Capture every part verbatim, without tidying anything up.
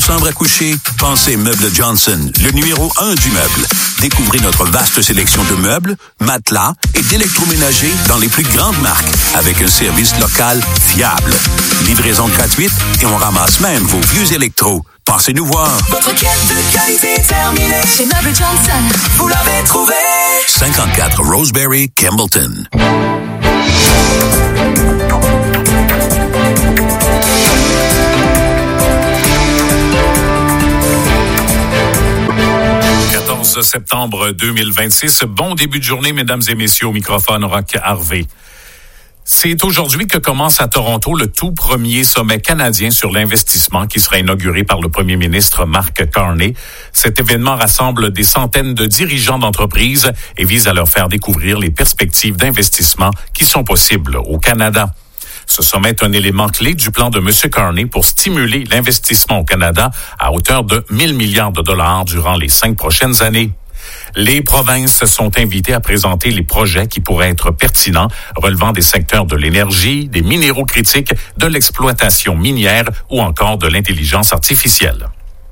chambre à coucher? Pensez Meubles Johnson, le numéro un du meuble. Découvrez notre vaste sélection de meubles, matelas et d'électroménagers dans les plus grandes marques, avec un service local fiable. Livraison gratuite et on ramasse même vos vieux électros. Passez nous voir. Votre quête de qualité est terminée chez Meubles Johnson. Vous l'avez trouvé. cinquante-quatre Roseberry, Campbellton. quatorze septembre deux mille vingt-six. Bon début de journée, mesdames et messieurs, au microphone, Roch Harvey. C'est aujourd'hui que commence à Toronto le tout premier sommet canadien sur l'investissement qui sera inauguré par le premier ministre Mark Carney. Cet événement rassemble des centaines de dirigeants d'entreprises et vise à leur faire découvrir les perspectives d'investissement qui sont possibles au Canada. Ce sommet est un élément clé du plan de M. Carney pour stimuler l'investissement au Canada à hauteur de mille milliards de dollars durant les cinq prochaines années. Les provinces sont invitées à présenter les projets qui pourraient être pertinents, relevant des secteurs de l'énergie, des minéraux critiques, de l'exploitation minière ou encore de l'intelligence artificielle.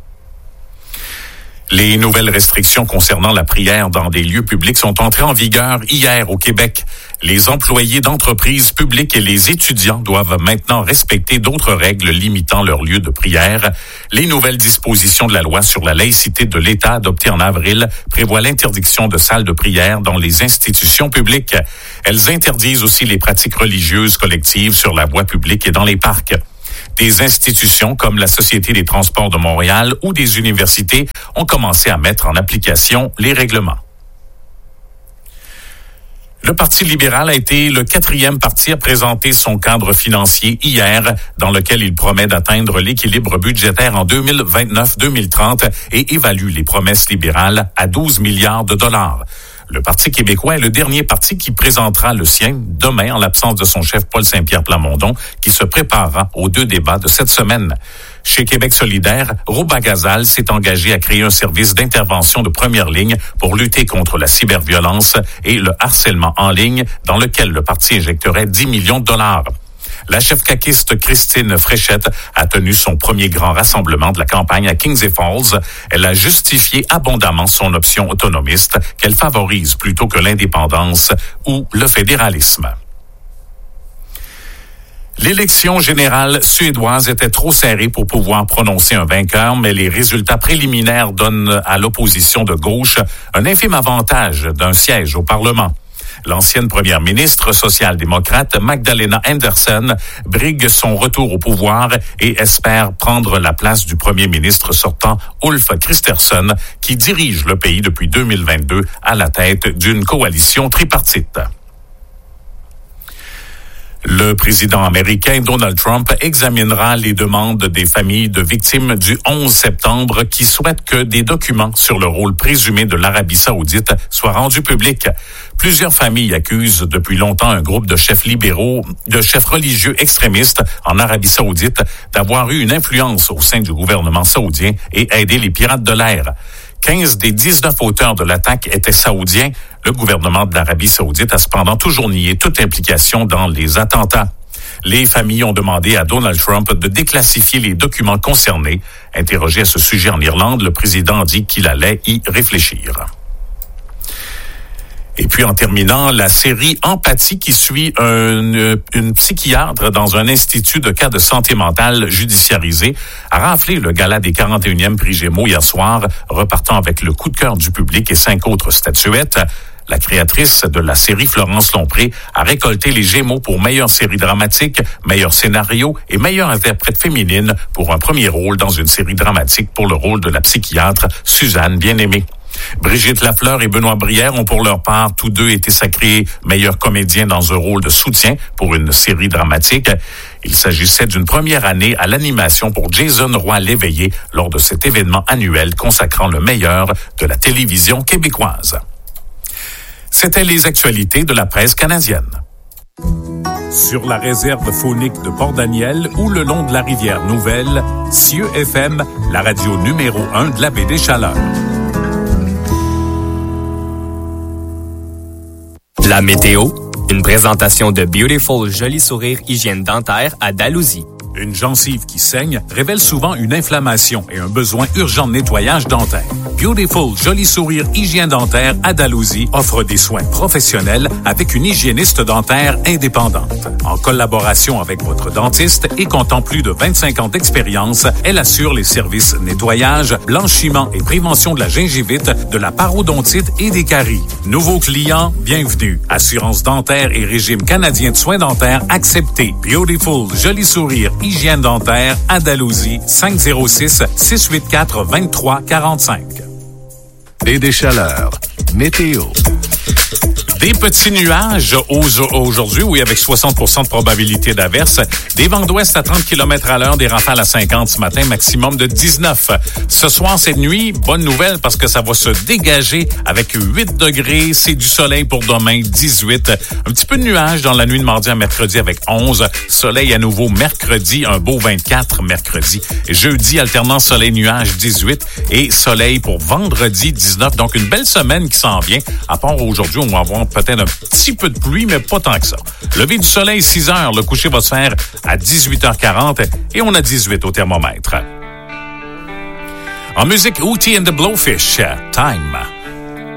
Les nouvelles restrictions concernant la prière dans des lieux publics sont entrées en vigueur hier au Québec. Les employés d'entreprises publiques et les étudiants doivent maintenant respecter d'autres règles limitant leur lieu de prière. Les nouvelles dispositions de la loi sur la laïcité de l'État adoptée en avril prévoient l'interdiction de salles de prière dans les institutions publiques. Elles interdisent aussi les pratiques religieuses collectives sur la voie publique et dans les parcs. Des institutions comme la Société des transports de Montréal ou des universités ont commencé à mettre en application les règlements. Le Parti libéral a été le quatrième parti à présenter son cadre financier hier, dans lequel il promet d'atteindre l'équilibre budgétaire en deux mille vingt-neuf deux mille trente et évalue les promesses libérales à douze milliards de dollars. Le Parti québécois est le dernier parti qui présentera le sien demain en l'absence de son chef Paul Saint-Pierre Plamondon, qui se préparera aux deux débats de cette semaine. Chez Québec solidaire, Rouba Gazal s'est engagé à créer un service d'intervention de première ligne pour lutter contre la cyberviolence et le harcèlement en ligne, dans lequel le parti injecterait dix millions de dollars. La chef caquiste Christine Fréchette a tenu son premier grand rassemblement de la campagne à Kings Falls. Elle a justifié abondamment son option autonomiste qu'elle favorise plutôt que l'indépendance ou le fédéralisme. L'élection générale suédoise était trop serrée pour pouvoir prononcer un vainqueur, mais les résultats préliminaires donnent à l'opposition de gauche un infime avantage d'un siège au Parlement. L'ancienne première ministre social-démocrate Magdalena Andersson brigue son retour au pouvoir et espère prendre la place du premier ministre sortant Ulf Kristersson, qui dirige le pays depuis deux mille vingt-deux à la tête d'une coalition tripartite. Le président américain Donald Trump examinera les demandes des familles de victimes du onze septembre qui souhaitent que des documents sur le rôle présumé de l'Arabie saoudite soient rendus publics. Plusieurs familles accusent depuis longtemps un groupe de chefs libéraux, de chefs religieux extrémistes en Arabie saoudite d'avoir eu une influence au sein du gouvernement saoudien et aider les pirates de l'air. quinze des dix-neuf auteurs de l'attaque étaient saoudiens. Le gouvernement de l'Arabie saoudite a cependant toujours nié toute implication dans les attentats. Les familles ont demandé à Donald Trump de déclassifier les documents concernés. Interrogé à ce sujet en Irlande, le président dit qu'il allait y réfléchir. Et puis, en terminant, la série Empathie qui suit une, une psychiatre dans un institut de cas de santé mentale judiciarisé a raflé le gala des quarante et unième prix Gémeaux hier soir, repartant avec le coup de cœur du public et cinq autres statuettes. La créatrice de la série, Florence Lompré, a récolté les Gémeaux pour meilleure série dramatique, meilleur scénario et meilleure interprète féminine pour un premier rôle dans une série dramatique pour le rôle de la psychiatre Suzanne Bien-Aimée. Brigitte Lafleur et Benoît Brière ont pour leur part tous deux été sacrés meilleurs comédiens dans un rôle de soutien pour une série dramatique. Il s'agissait d'une première année à l'animation pour Jason Roy-Léveillé lors de cet événement annuel consacrant le meilleur de la télévision québécoise. C'était les actualités de la presse canadienne. Sur la réserve faunique de Port-Daniel ou le long de la rivière Nouvelle, Cieux F M, la radio numéro un de la baie des Chaleurs. La météo, une présentation de Beautiful Joli Sourire Hygiène Dentaire à Dalhousie. Une gencive qui saigne révèle souvent une inflammation et un besoin urgent de nettoyage dentaire. Beautiful Joli Sourire Hygiène Dentaire à Dalhousie offre des soins professionnels avec une hygiéniste dentaire indépendante. En collaboration avec votre dentiste et comptant plus de vingt-cinq ans d'expérience, elle assure les services nettoyage, blanchiment et prévention de la gingivite, de la parodontite et des caries. Nouveaux clients, bienvenue. Assurance dentaire et régime canadien de soins dentaires accepté. Beautiful Joli Sourire Hygiène Dentaire à Dalhousie, cinq zéro six, six huit quatre, deux trois quatre cinq. Et des chaleurs. Météo. Des petits nuages aujourd'hui, oui, avec soixante pour cent de probabilité d'averse. Des vents d'ouest à trente kilomètres à l'heure, des rafales à cinquante ce matin, maximum de dix-neuf. Ce soir, cette nuit, bonne nouvelle parce que ça va se dégager avec huit degrés. C'est du soleil pour demain, dix-huit. Un petit peu de nuages dans la nuit de mardi à mercredi avec onze. Soleil à nouveau mercredi, un beau vingt-quatre mercredi. Jeudi, alternant soleil-nuage, dix-huit. Et soleil pour vendredi, dix-neuf. Donc, une belle semaine qui s'en vient. À part aujourd'hui, on va avoir peut-être un petit peu de pluie, mais pas tant que ça. Lever du soleil, six heures. Le coucher va se faire à dix-huit heures quarante et on a dix-huit au thermomètre. En musique, Hootie and the Blowfish, Time.